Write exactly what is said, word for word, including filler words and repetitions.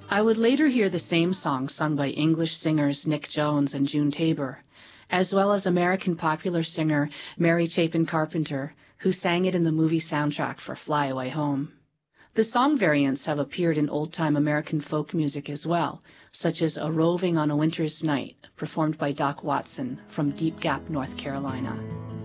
I would later hear the same song sung by English singers Nick Jones and June Tabor, as well as American popular singer Mary Chapin Carpenter, who sang it in the movie soundtrack for Fly Away Home. The song variants have appeared in old-time American folk music as well, such as A Roving on a Winter's Night, performed by Doc Watson from Deep Gap, North Carolina.